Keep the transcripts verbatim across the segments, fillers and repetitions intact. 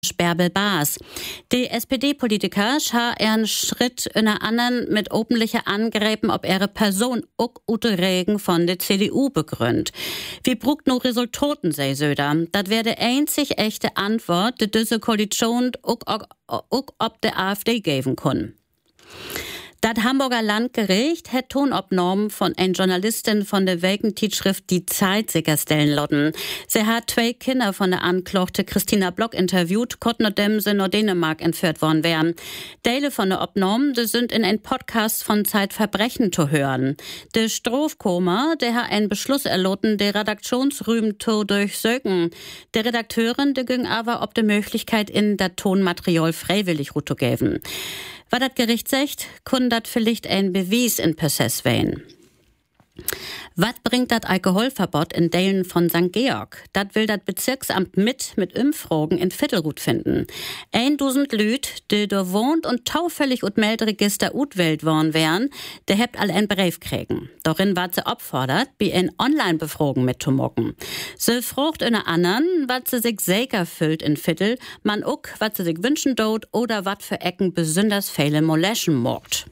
Bärbel Baas. Die S P D-Politiker scha einen Schritt in einer anderen mit öffentlichen Angräben, ob ihre Person auch Ute Regen von der C D U begründet. Wie brugt nur Resultaten, sei Söder? Das wäre die einzig echte Antwort, die diese Koalition auch, auch, auch ob der AfD geben kann. Das Hamburger Landgericht hat Tonabnahmen von einer Journalistin von der Welkenzeitschrift Die Zeit sicherstellen lassen. Sie hat zwei Kinder von der Anklagte Christina Block interviewt, konnten nachdem sie nach Dänemark entführt worden wären. Teile von der Abnahmen, die sind in einem Podcast von Zeitverbrechen zu hören. Der Strafkoma, der hat einen Beschluss erlassen, der Redaktionsrühm zu durchsöken. Der Redakteurin, der ging aber ob die Möglichkeit in das Tonmaterial freiwillig zu geben. Was das Gericht sagt, kann das vielleicht ein Beweis in Prozess werden. Was bringt das Alkoholverbot in Delen von Sankt Georg? Das will das Bezirksamt mit mit Umfragen in Viertelgut finden. Eintausend Lüt, die da wohnt und taufällig und Meldregister utwählt worden wären, der hebt alle ein Brief kriegen. Darin war sie auffordert, bei ein Online-Befragen mitzumocken. Sie fragt in anderen, was sie sich sicher fühlt in Viertel, man auch, was sie sich wünschen dort oder was für Ecken besonders viele moleschen mogt.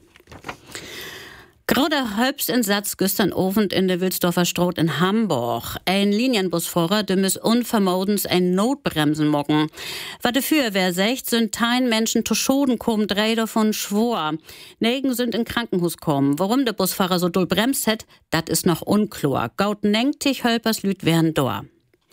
Gerade Halbsinsatz gestern Abend in der Wilsdorfer Straat in Hamburg. Ein Linienbusfahrer, der mis unvermodens ein Notbremsen mocken. Was die Feuerwehr sagt, sind tein Menschen zu Schoden kommen, drei davon schwor. Negen sind in Krankenhaus kommen. Warum der Busfahrer so doll bremst hat, das ist noch unklar. Gaut nenktig Hölperslüt wären da.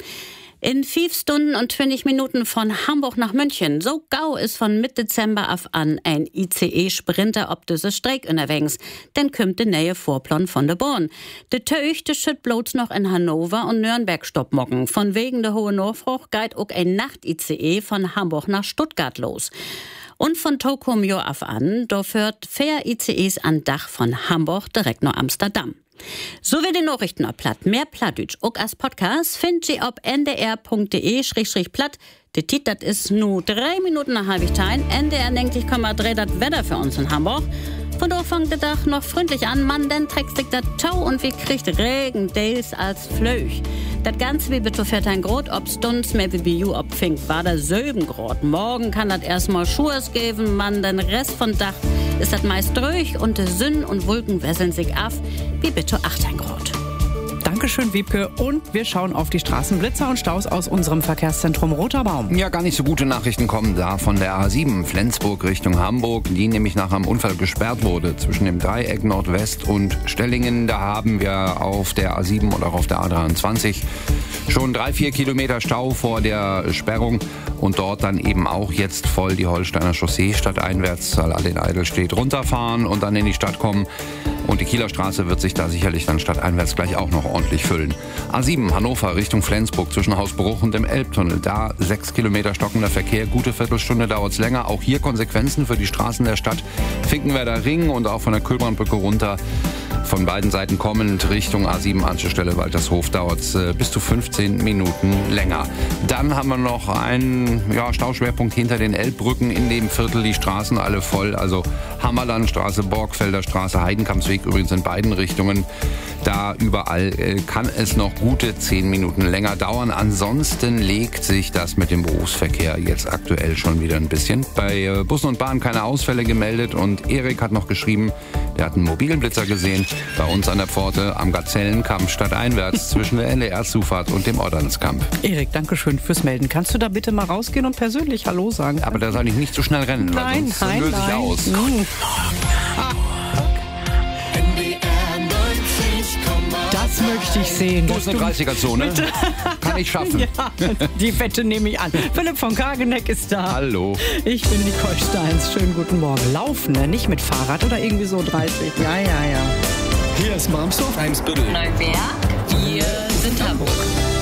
In fünf Stunden und zwanzig Minuten von Hamburg nach München. So gau ist von Mitte Dezember auf an ein I C E-Sprinter ob diese Streik unterwegs. Dann kommt der neue Vorplan von der Bahn. Der Töchte schütt bloß noch in Hannover und Nürnberg stoppmocken. Von wegen der hohe Norfruch geht auch ein Nacht-I C E von Hamburg nach Stuttgart los. Und von Tokum Jo auf an, da führt vier I C Es an Dach von Hamburg direkt nach Amsterdam. So wie die Nachrichten auf Platt. Mehr Plattdeutsch auch als Podcast findet ihr auf n d r punkt d e slash platt. Der Titel ist nur drei Minuten nach Halbigtein. N D R neunzig Komma drei das Wetter für uns in Hamburg. Von da fängt der Tag noch freundlich an. Man, dann trägt sich der Tau und wir kriegt Regen, Dales als Flöch. Das Ganze wie bitte vierzehn Grad, ob Stunds mehr wie bei you, ob Fink war der sieben Grad. Morgen kann das erstmal Schurs geben, man, den Rest von Dach ist das meist ruhig und die Sonne und Wolken wesseln sich ab, wie bitte achtzehn Grad. Dankeschön, Wiebke. Und wir schauen auf die Straßenblitzer und Staus aus unserem Verkehrszentrum Roter Baum. Ja, gar nicht so gute Nachrichten kommen da von der A sieben Flensburg Richtung Hamburg, die nämlich nach einem Unfall gesperrt wurde zwischen dem Dreieck Nordwest und Stellingen. Da haben wir auf der A sieben und auch auf der A dreiundzwanzig schon drei, vier Kilometer Stau vor der Sperrung und dort dann eben auch jetzt voll die Holsteiner Chaussee stadteinwärts, soll alle in Eidelstedt runterfahren und dann in die Stadt kommen. Und die Kieler Straße wird sich da sicherlich dann stadteinwärts gleich auch noch ordentlich füllen. A sieben Hannover Richtung Flensburg zwischen Hausbruch und dem Elbtunnel. Da sechs Kilometer stockender Verkehr, gute Viertelstunde dauert's länger. Auch hier Konsequenzen für die Straßen der Stadt. Finkenwerder Ring und auch von der Kühlbrandbrücke runter. Von beiden Seiten kommend Richtung A sieben Anschlussstelle Waltershof dauert es äh, bis zu fünfzehn Minuten länger. Dann haben wir noch einen ja, Stauschwerpunkt hinter den Elbbrücken in dem Viertel. Die Straßen alle voll. Also Hammerlandstraße, Borgfelder Straße, Heidenkampsweg übrigens in beiden Richtungen. Da überall äh, kann es noch gute zehn Minuten länger dauern. Ansonsten legt sich das mit dem Berufsverkehr jetzt aktuell schon wieder ein bisschen. Bei äh, Bussen und Bahnen keine Ausfälle gemeldet und Erik hat noch geschrieben, der hat einen mobilen Blitzer gesehen bei uns an der Pforte am Gazellenkamp stadteinwärts zwischen der N D R-Zufahrt und dem Ordnungskamp. Erik, danke schön fürs Melden. Kannst du da bitte mal rausgehen und persönlich Hallo sagen? Aber da soll ich nicht so schnell rennen, nein, weil sonst nein, löse ich nein. aus. Nein. Das möchte ich sehen. Du bist eine dreißiger-Zone. Kann ich schaffen. Ja, die Wette nehme ich an. Philipp von Kageneck ist da. Hallo. Ich bin Nicole Steins. Schönen guten Morgen. Laufen, ne? Nicht mit Fahrrad oder irgendwie so dreißig. Ja, ja, ja. Hier ist Marmsdorf, Eimsbüttel. Neuwerk, wir sind Hamburg.